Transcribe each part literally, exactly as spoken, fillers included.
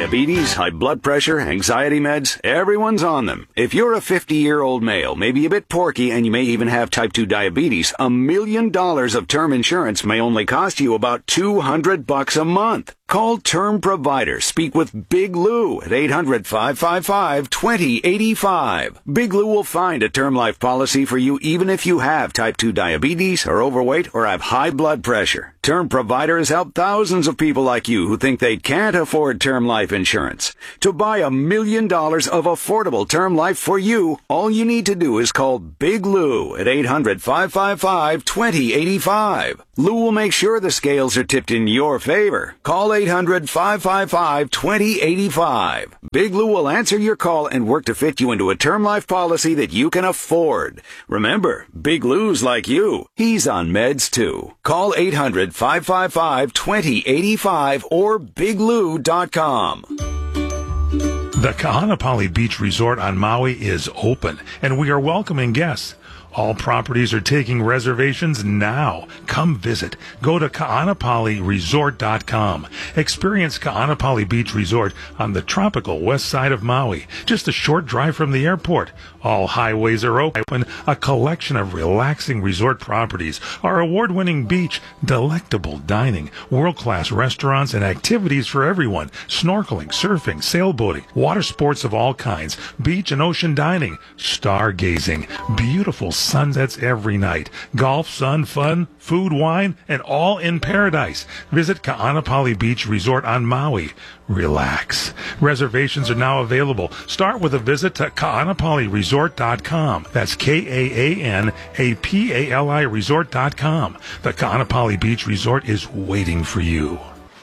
Diabetes, high blood pressure, anxiety meds, everyone's on them. If you're a fifty-year-old male, maybe a bit porky, and you may even have type two diabetes, a million dollars of term insurance may only cost you about two hundred bucks a month. Call Term Provider. Speak with Big Lou at eight hundred, five five five, two zero eight five. Big Lou will find a term life policy for you even if you have type two diabetes, are overweight, or have high blood pressure. Term Provider has helped thousands of people like you who think they can't afford term life insurance. To buy a million dollars of affordable term life for you, all you need to do is call Big Lou at eight hundred, five five five, two zero eight five. Lou will make sure the scales are tipped in your favor. Call eight hundred, five five five, two zero eight five. Big Lou will answer your call and work to fit you into a term life policy that you can afford. Remember, Big Lou's like you. He's on meds too. Call eight hundred, five five five, two zero eight five or big lou dot com. The Kahanapali Beach Resort on Maui is open, and we are welcoming guests. All properties are taking reservations now. Come visit. Go to kaanapali resort dot com. Experience Kaanapali Beach Resort on the tropical west side of Maui, just a short drive from the airport. All highways are open. A collection of relaxing resort properties, our award-winning beach, delectable dining, world-class restaurants, and activities for everyone. Snorkeling, surfing, sailboating, water sports of all kinds, beach and ocean dining, stargazing, beautiful sunsets every night, golf, sun, fun, food, wine, and all in paradise. Visit Kaanapali Beach Resort on Maui. Relax. Reservations are now available. Start with a visit to kaanapali resort dot com. That's K A A N A P A L I resort dot com. The Kaanapali Beach Resort is waiting for you.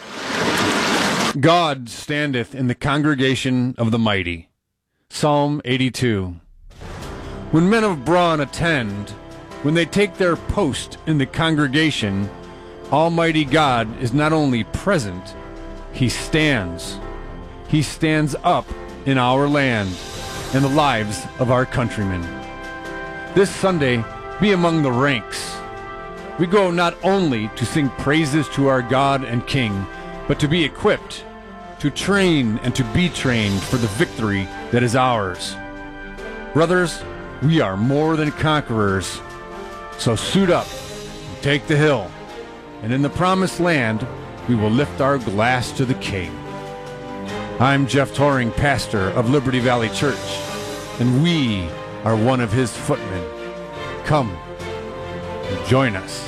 God standeth in the congregation of the mighty. Psalm eighty-two. When men of brawn attend, when they take their post in the congregation, Almighty God is not only present, He stands. He stands up in our land and the lives of our countrymen. This Sunday, be among the ranks. We go not only to sing praises to our God and King, but to be equipped, to train and to be trained for the victory that is ours. Brothers, we are more than conquerors. So suit up and take the hill, and in the promised land we will lift our glass to the King. I'm Jeff Toring, pastor of Liberty Valley Church, and we are one of his footmen. Come and join us.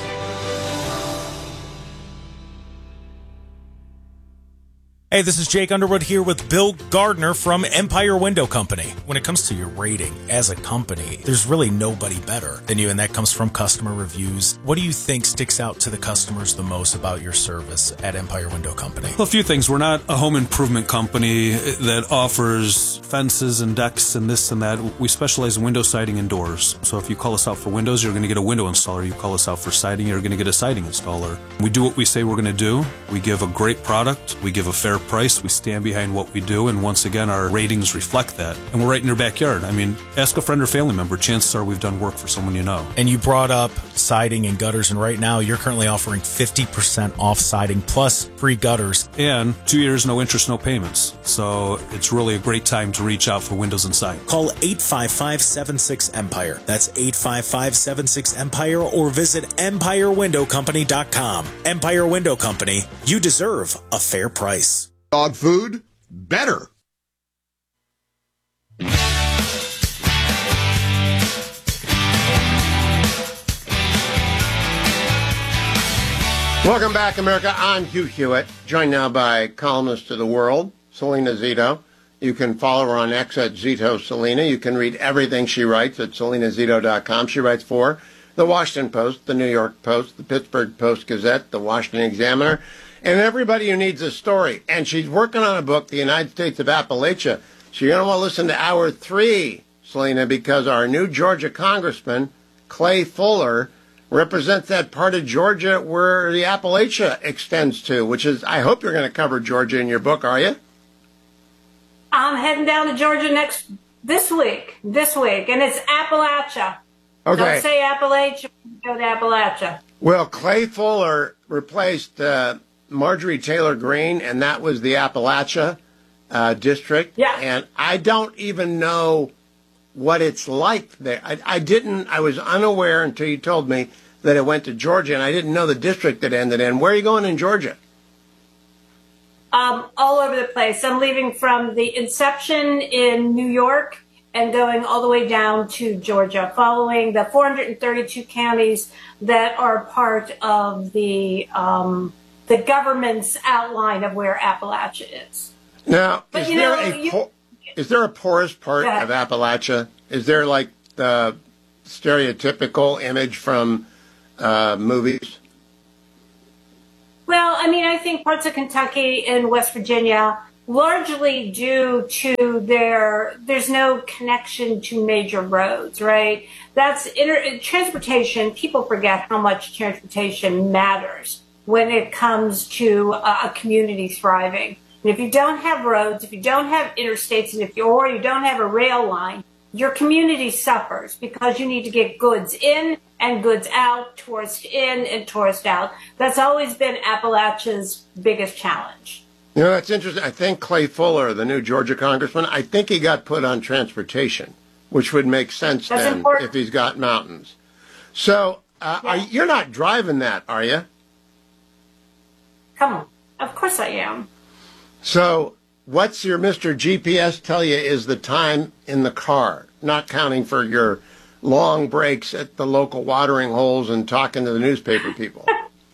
Hey, this is Jake Underwood here with Bill Gardner from Empire Window Company. When it comes to your rating as a company, there's really nobody better than you, and that comes from customer reviews. What do you think sticks out to the customers the most about your service at Empire Window Company? Well, a few things. We're not a home improvement company that offers fences and decks and this and that. We specialize in window siding and doors. So if you call us out for windows, you're going to get a window installer. You call us out for siding, you're going to get a siding installer. We do what we say we're going to do. We give a great product. We give a fair price. We stand behind what we do, and once again, our ratings reflect that. And we're right in your backyard. I mean, ask a friend or family member. Chances are we've done work for someone you know. And you brought up siding and gutters, and right now you're currently offering fifty percent off siding plus free gutters. And two years, no interest, no payments. So it's really a great time to reach out for windows and siding. Call eight five five, seven six, EMPIRE. That's eight five five, seven six, EMPIRE, or visit empire window company dot com. Empire Window Company. You deserve a fair price. Dog food, better. Welcome back, America. I'm Hugh Hewitt, joined now by columnist of The World, Selena Zito. You can follow her on X at Zito Selena. You can read everything she writes at selena zito dot com. She writes for The Washington Post, The New York Post, The Pittsburgh Post-Gazette, The Washington Examiner, and everybody who needs a story. And she's working on a book, The United States of Appalachia. So you're going to want to listen to hour three, Selena, because our new Georgia congressman, Clay Fuller, represents that part of Georgia where the Appalachia extends to, which is, I hope you're going to cover Georgia in your book, are you? I'm heading down to Georgia next, this week, this week, and it's Appalachia. Okay. Don't say Appalachia, go to Appalachia. Well, Clay Fuller replaced uh, Marjorie Taylor Greene, and that was the Appalachia. Uh, uh, district. Yeah. And I don't even know what it's like there. I, I didn't, I was unaware until you told me that it went to Georgia, and I didn't know the district it ended in. Where are you going in Georgia? Um, all over the place. I'm leaving from the inception in New York and going all the way down to Georgia, following the four hundred thirty-two counties that are part of the um, the government's outline of where Appalachia is. Now, But is you there know, a you- po- is there a porous part Yeah. of Appalachia? Is there like the stereotypical image from uh, movies? Well, I mean, I think parts of Kentucky and West Virginia, largely due to their, there's no connection to major roads, right? That's inter- transportation. People forget how much transportation matters when it comes to a, a community thriving. And if you don't have roads, if you don't have interstates, and if you, or you don't have a rail line, your community suffers because you need to get goods in and goods out, tourists in and tourists out. That's always been Appalachia's biggest challenge. You know, that's interesting. I think Clay Fuller, the new Georgia congressman, I think he got put on transportation, which would make sense That's then important. if he's got mountains. So uh, Yeah. are, you're not driving that, are you? Come on. Of course I am. So what's your Mister G P S tell you is the time in the car, not counting for your long breaks at the local watering holes and talking to the newspaper people?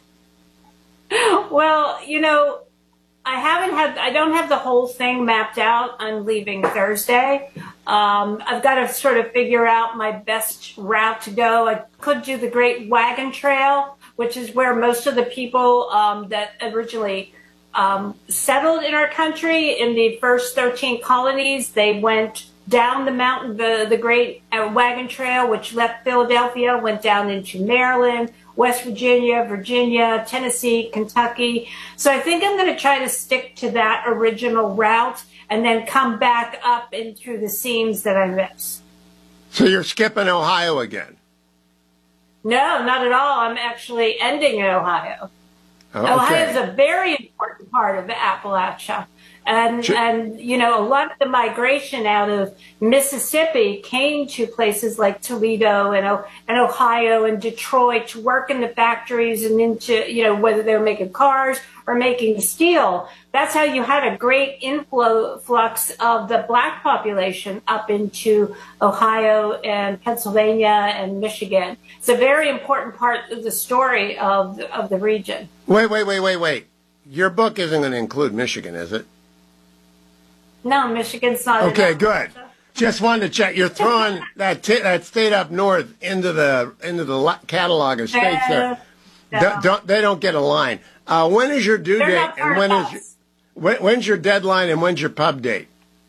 Well, you know, I haven't had, I don't have the whole thing mapped out. I'm leaving Thursday. Um, I've got to sort of figure out my best route to go. I could do the Great Wagon Trail, which is where most of the people um, that originally um, settled in our country in the first thirteen colonies, they went down the mountain, the, the Great Wagon Trail, which left Philadelphia, went down into Maryland, West Virginia, Virginia, Tennessee, Kentucky. So I think I'm going to try to stick to that original route and then come back up in through the seams that I missed. So you're skipping Ohio again? No, not at all. I'm actually ending in Ohio. Oh, Ohio is okay. a very important part of Appalachia. And, Sure. and, you know, a lot of the migration out of Mississippi came to places like Toledo and, O- and Ohio and Detroit to work in the factories and into, you know, whether they were making cars or making steel. That's how you had a great influx of the black population up into Ohio and Pennsylvania and Michigan. It's a very important part of the story of the, of the region. Wait, wait, wait, wait, wait. Your book isn't going to include Michigan, is it? No, Michigan's not. Okay, enough. good. Just wanted to check. You're throwing that t- that state up north into the into the lo- catalog of states there. No. Don't, don't they don't get a line? Uh, when is your due They're date not part and when of is your, us. when, when's your deadline and when's your pub date?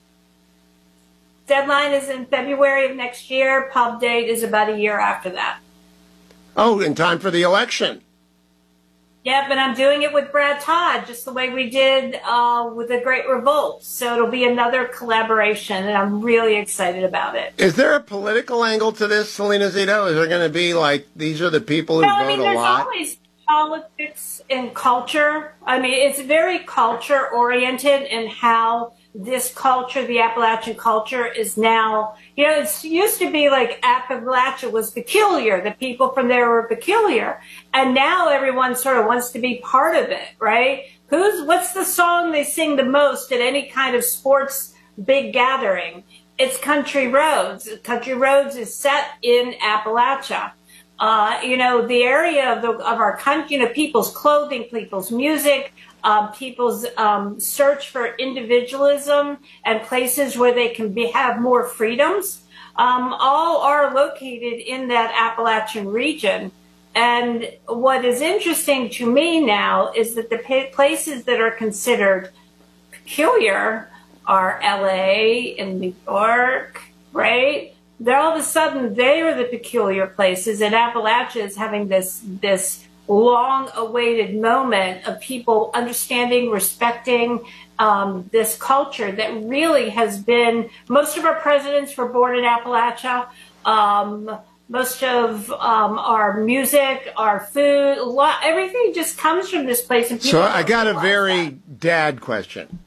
Deadline is in February of next year. Pub date is about a year after that. Oh, in time for the election. Yeah, but I'm doing it with Brad Todd, just the way we did uh, with the Great Revolt. So it'll be another collaboration, and I'm really excited about it. Is there a political angle to this, Selena Zito? Is there going to be like these are the people who No, I vote mean, a there's lot? always politics and culture. I mean, it's very culture oriented and how this culture, the Appalachian culture, is now, you know, it used to be like Appalachia was peculiar. The people from there were peculiar. And now everyone sort of wants to be part of it, right? Who's, what's the song they sing the most at any kind of sports big gathering? It's Country Roads. Country Roads is set in Appalachia. Uh, you know, the area of, the, of our country, you know, people's clothing, people's music, um, people's um, search for individualism and places where they can be, have more freedoms, um, all are located in that Appalachian region. And what is interesting to me now is that the pa- places that are considered peculiar are L A and New York, right? They're all of a sudden, they are the peculiar places, and Appalachia is having this this long-awaited moment of people understanding, respecting um, this culture that really has been. Most of our presidents were born in Appalachia. Um, most of um, our music, our food, a lot, everything just comes from this place. And people So I don't got a realize very that. dad question.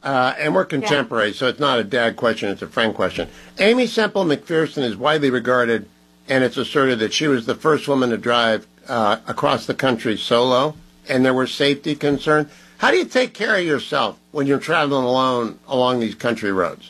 Uh, and we're contemporaries, yeah. So it's not a dad question, it's a friend question. Amy Semple McPherson is widely regarded, and it's asserted that she was the first woman to drive uh, across the country solo, and there were safety concerns. How do you take care of yourself when you're traveling alone along these country roads?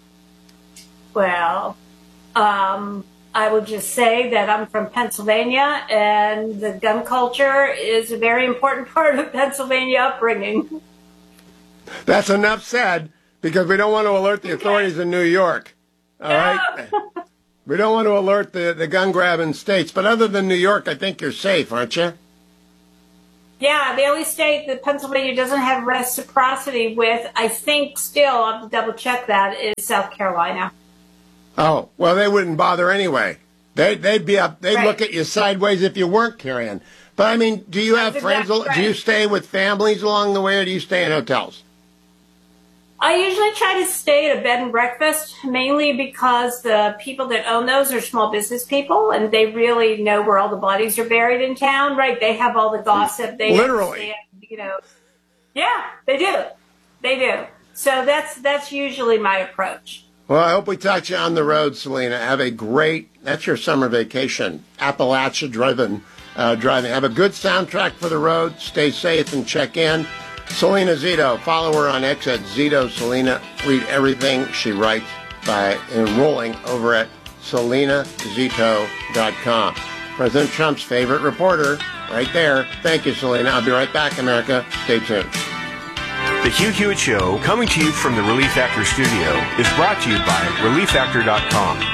Well, um, I would just say that I'm from Pennsylvania, and the gun culture is a very important part of Pennsylvania upbringing. That's enough said, because we don't want to alert the authorities in New York. All right? We don't want to alert the, the gun-grabbing states. But other than New York, I think you're safe, aren't you? Yeah, the only state that Pennsylvania doesn't have reciprocity with, I think still, I'll have to double-check that, is South Carolina. Oh, well, they wouldn't bother anyway. They, they'd be up. They'd right. look at you sideways if you weren't carrying. But, I mean, do you have That's friends? Exactly right. Do you stay with families along the way, or do you stay in hotels? I usually try to stay at a bed and breakfast, mainly because the people that own those are small business people, and they really know where all the bodies are buried in town, right? They have all the gossip. They Literally. Understand, you know. Yeah, they do. They do. So that's that's usually my approach. Well, I hope we talk to you on the road, Selena. Have a great, that's your summer vacation, Appalachia-driven uh, driving. Have a good soundtrack for the road. Stay safe and check in. Selena Zito, follow her on X at Zito Selena. Read everything she writes by enrolling over at selena zito dot com. President Trump's favorite reporter, right there. Thank you, Selena. I'll be right back, America. Stay tuned. The Hugh Hewitt Show, coming to you from the Relief Factor studio, is brought to you by relief factor dot com.